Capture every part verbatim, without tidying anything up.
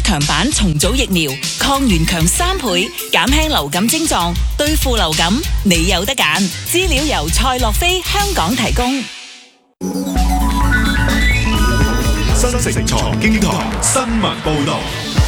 強版重組疫苗，抗原強三倍，減輕流感症狀，對付流感你有得揀。資料由蔡樂飛香港提供。 新城財經台新聞報道。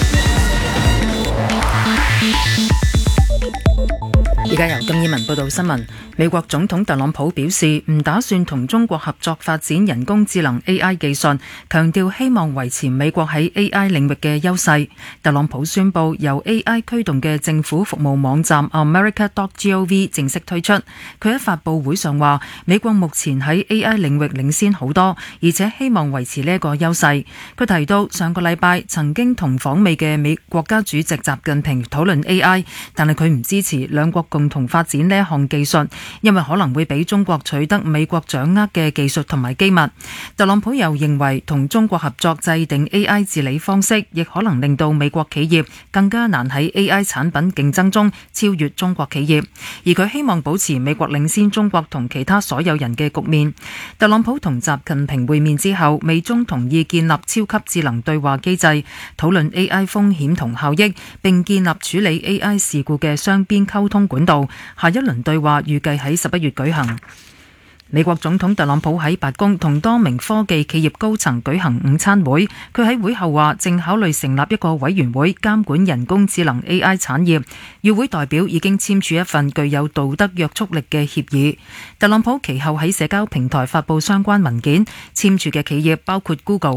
而家由金燕文報道新聞。美國總統特朗普表示唔打算同中國合作發展人工智能 A I 技術，強調希望維持美國喺 A I 領域嘅優勢。特朗普宣布由 A I 驅動嘅政府服務網站 America dot gov 正式推出。佢喺發佈會上話，美國目前喺 A I 領域領先好多，而且希望維持呢一個優勢。佢提到上個禮拜曾經同訪美嘅美國家主席習近平討論 A I， 但係佢唔支持兩國共同發展呢一項技術，因為可能會俾中國取得美國掌握嘅技術同埋機密。特朗普又認為同中國合作制定 A I 治理方式，亦可能令到美國企業更加難喺 A I 產品競爭中超越中國企業。而佢希望保持美國領先中國同其他所有人嘅局面。特朗普同習近平會面之後，美中同意建立超級智能對話機制，討論 A I 風險同效益，並建立處理 A I 事故嘅雙邊溝通管道。下一輪對話預計喺十一月舉行。美國總統特朗普喺白宮同多名科技企業高層舉行午餐會，佢喺會後話正考慮成立一個委員會監管人工智能 A I 產業。與會代表已經簽署一份具有道德約束力嘅協議。特朗普其後喺社交平台發布相關文件，簽署嘅企業包括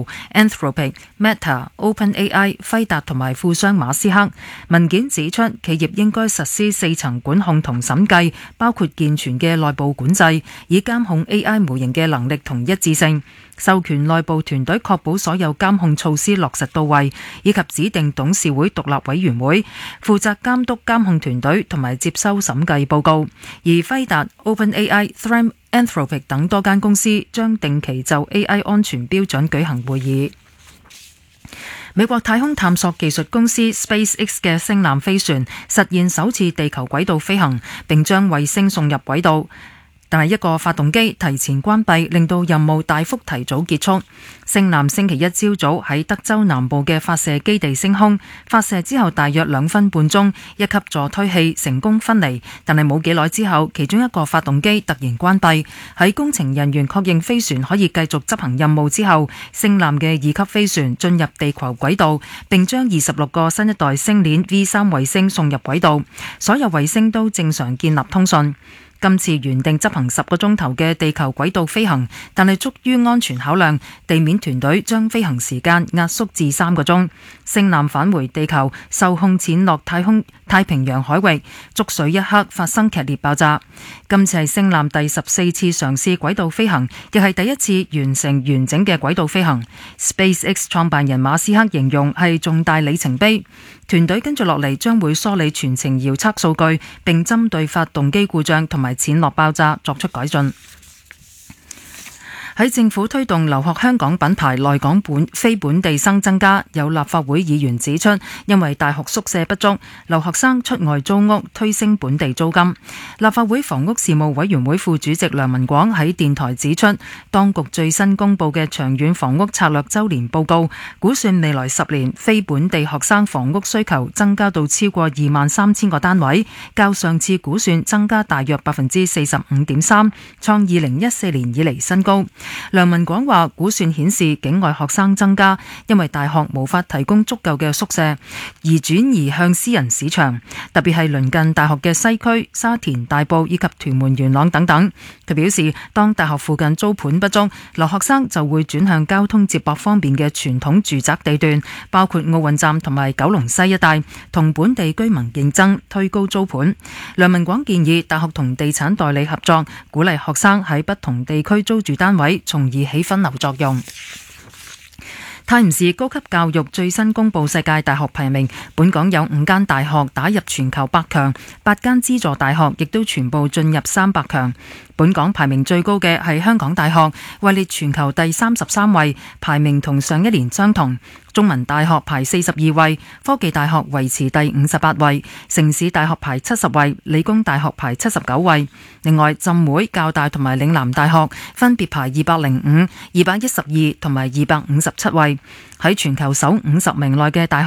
Google、Anthropic、Meta、OpenAI、輝達同埋富商馬斯克。文件指出，企業應該實施四層管控同審計，包括健全嘅內部管制，以監控 A I 模型嘅能力同一致性，授權內部團隊確保所有監控措施落實到位，以及指定董事會獨立委員會負責監督監控團隊同埋接收審計報告。而輝達、OpenAI、Anthropic 等多間公司將定期就 A I 安全標準舉行會議。美國太空探索技術公司 SpaceX 嘅星艦飛船實現首次地球軌道飛行，並將衛星送入軌道。但係一個發動機提前關閉，令到任務大幅提早結束。星艦星期一朝早喺德州南部嘅發射基地升空，發射之後大約兩分半鐘，一級助推器成功分離，但係冇幾耐之後，其中一個發動機突然關閉。喺工程人員確認飛船可以繼續執行任務之後，星艦嘅二級飛船進入地球軌道，並將二十六個新一代星鏈 V 三衛星送入軌道，所有衛星都正常建立通訊。今次原定執行十個鐘頭嘅地球軌道飛行，但係出於安全考量，地面團隊將飛行時間壓縮至三個鐘。星艦返回地球，受控潛落太空太平洋海域，觸水一刻發生劇烈爆炸。今次係星艦第十四次嘗試軌道飛行，亦係第一次完成完整嘅軌道飛行。SpaceX 創辦人馬斯克形容係重大里程碑。團隊跟住落嚟將會梳理全程遙測數據，並針對發動機故障同埋濺落爆炸作出改進。喺政府推動留學香港品牌來港本非本地生增加，有立法會議員指出，因為大學宿舍不足，留學生出外租屋，推升本地租金。立法會房屋事務委員會副主席梁文廣喺電台指出，當局最新公布嘅長遠房屋策略周年報告，估算未來十年非本地學生房屋需求增加到超過二萬三千個單位，較上次估算增加大約百分之四十五點三，創二零一四年以嚟新高。梁文廣話，估算顯示境外學生增加，因為大學無法提供足夠嘅宿舍，而轉移向私人市場，特別係鄰近大學嘅西區、沙田、大埔以及屯門元朗等等。佢表示，當大學附近租盤不足，留學生就會轉向交通接駁方便嘅傳統住宅地段，包括奧運站同埋九龍西一帶，同本地居民競爭，推高租盤。梁文廣建議大學同地產代理合作，鼓勵學生喺不同地區租住單位，從而起分流作用。泰晤士高級教育最新公布世界大學排名，本港有五間大學打入全球百強，八間資助大學亦都全部進入三百強。本港排名最高嘅係香港大學，位列全球第三十三位，排名同上一年相同。中文大學排四十二位，科技大學維持第五十八位，城市大學排七十位，理工大學排七十九位。另外，浸會、教大同埋嶺南大學分別排二百零五、二百一十二同埋二百五十七位。喺全球首五十名內嘅大學